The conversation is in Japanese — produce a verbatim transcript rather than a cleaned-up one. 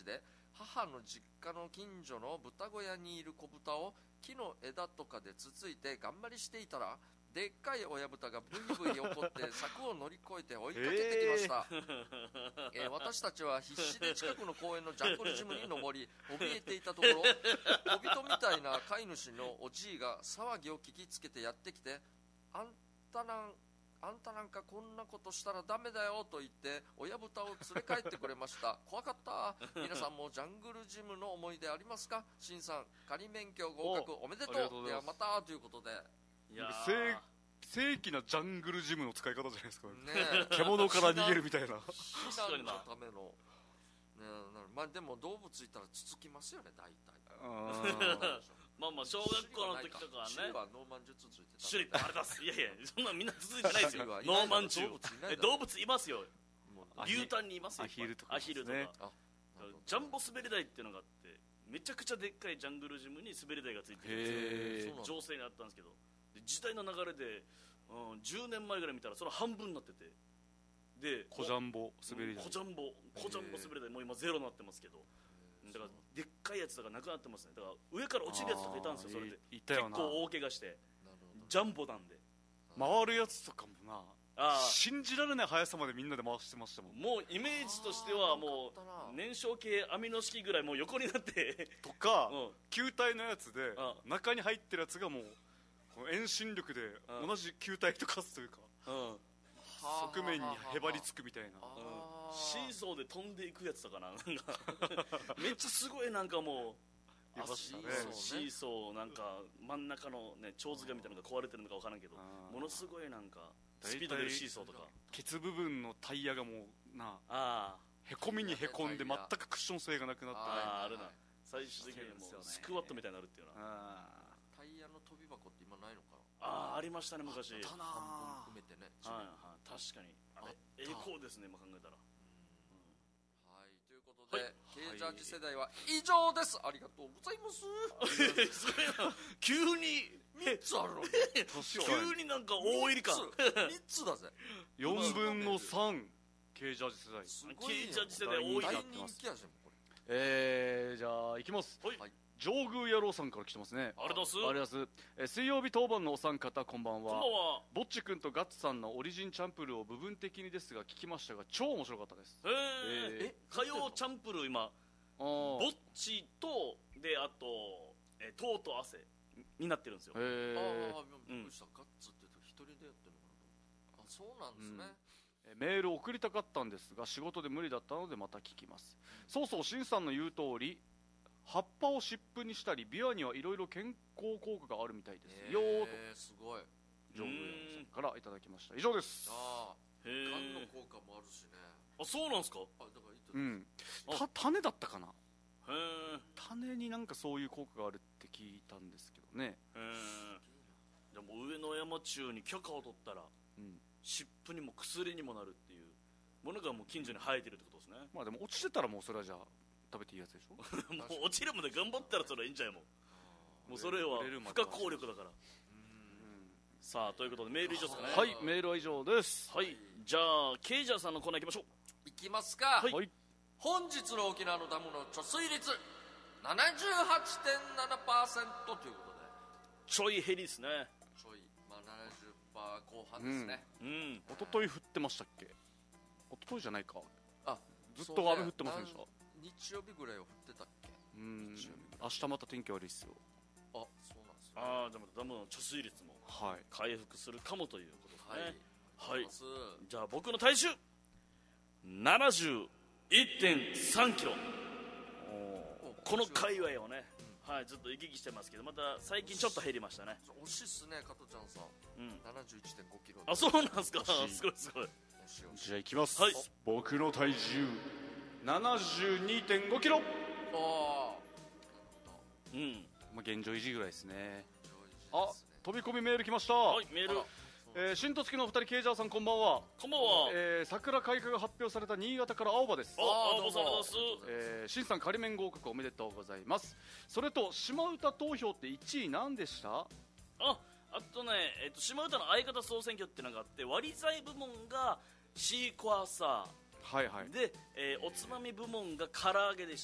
話で、母の実家の近所の豚小屋にいる子豚を木の枝とかでつついて頑張りしていたら、でっかい親豚がブイブイ怒って柵を乗り越えて追いかけてきました、えーえー、私たちは必死で近くの公園のジャングルジムに登り怯えていたところ、小人みたいな飼い主のおじいが騒ぎを聞きつけてやってきて、あんたなんあんたなんかこんなことしたらダメだよと言って親豚を連れ帰ってくれました怖かった。皆さんもジャングルジムの思い出ありますか？しんさん、仮免許合格おめでとう。ではまたということで、 いや正正規なジャングルジムの使い方じゃないですかね。 獣から逃げるみたいな。 避難のための、ね、まあでも動物いたらつつきますよね大体。 あまあまあ小学校の時とかはね。 シリはノーマン術ついてた。 シリあれだす。いやいやそんなみんな続いてないですよ。ノーマン中動物いますよ。牛タンにいますよ。 アヒルとか。 アヒルとか。ジャンボ滑り台っていうのがあって、めちゃくちゃでっかいジャングルジムに滑り台がついてるんですよ。情勢にあったんですけど。時代の流れで、うん、じゅうねんまえぐらい見たらその半分になってて、で小ジャンボ滑り台、 小ジャンボ小ジャンボ滑り台もう今ゼロになってますけど、だからでっかいやつとかなくなってますね。だから上から落ちるやつとかいたんですよ。それで結構大怪我してジャンボなんで回るやつとかもな、あ信じられない速さまでみんなで回してましたもん。 もうイメージとしてはもう燃焼系網の式ぐらいもう横になってとか、うん、球体のやつで中に入ってるやつがもう遠心力で同じ球体と化すというか、うん、側面にへばりつくみたいな、 うん、シーソーで飛んでいくやつとかな、なんかめっちゃすごいなんかもういましたね。 シーソーなんか真ん中のね蝶塚みたいなのが壊れてるのか分からんけど、ものすごいなんかスピード出るシーソーとか、 ケツ部分のタイヤがもうなあへこみにへこんで全くクッション性がなくなって、 ああるな、最終的にもうスクワットみたいになるっていうな。 タイヤの飛び箱って今ないのかな。 ああありましたね昔。 半分埋めてね。 はいはい、確かにあれ栄光ですね今考えたら。 はい、ということでKジャージ世代は以上です。ありがとうございます。 それ急にみっつあるのに急になんか大入り感。 みっつだぜ。 よんぶんのさんKジャージ世代。 Kジャージ世代多いなってます。 えー、じゃあいきます。はい、上宮野郎さんから来てますね。 ありがとうございます。 ありがとうございます。え水曜日当番のお三方こんばんは。 こんばんは。 ぼっちくんとガッツさんのオリジンチャンプルーを部分的にですが聞きましたが超面白かったです。 へー、え火曜チャンプルー今ぼっちとであとえとうと汗になってるんですよ。 へー、ああびっくりした。ガッツって一人でやってるのかなと思って。あ、そうなんですね。 メールを送りたかったんですが仕事で無理だったのでまた聞きます。そうそう、しんさんの言う通り葉っぱを湿布にしたりビワにはいろいろ健康効果があるみたいですよーと、 すごい上宮さんからいただきました。以上です。 ああ、がんの効果もあるしね。 あ、そうなんですか。 あ、だからいいとうん、た種だったかな。 へー、 種になんかそういう効果があるって聞いたんですけどね。 へー、じゃあもう上野山中に許可を取ったら、うん、湿布にも薬にもなるっていうものがもう近所に生えてるってことですね。 まあでも落ちてたらもうそれはじゃあ食べていいやつでしょ。 もう落ちるまで頑張ったらそれはいいんじゃないもん。もうそれは不可抗力だから。さあということでメール以上ですかね。 はい、メールは以上です。 はい、じゃあケイジャーさんのコーナー行きましょう。 行きますか。 はい、 本日の沖縄のダムの貯水率 ななじゅうはちてんななパーセント ということでちょい減りですね。 ちょい、まあ、ななじゅっパーセント後半ですね。 うん、うん、 一昨日降ってましたっけ。一昨日じゃないか。 あ、 ずっと雨降ってませんでした。 日曜日ぐらいは降ってたっけ。 うん、明日また天気悪いっすよ。 あ、そうなんですよ、ね。 ああ、じゃあまたダムの貯水率も回復するかもということですね。はい、はい、じゃあ僕の体重 ななじゅういってんさんキロ、この界隈をね、うん、はい、ずっと行き来してますけどまた最近ちょっと減りましたね。 惜しいっすね加トちゃんさん、うん、ななじゅういちてんごキロ。 あ、そうなんですか。すごいすごい。 じゃあいきます、はい、僕の体重 ななじゅうにてんごキロ。 ああ、 うん、まあ現状維持ぐらいですね。あ、飛び込みメール来ました。 はい、メール。 えー、新と月のお二人、ケイジャーさんこんばんは。 こんばんは。 えー、桜開花が発表された新潟から青葉です。 あ、青葉さんです。 えー、新さん仮免合格おめでとうございます。それと島唄投票っていちい何でした？ あ、あとね、えっと島唄の相方総選挙っていうのがあって割り剤部門がシークワーサー、 はいはい、 で、えー、おつまみ部門が唐揚げでし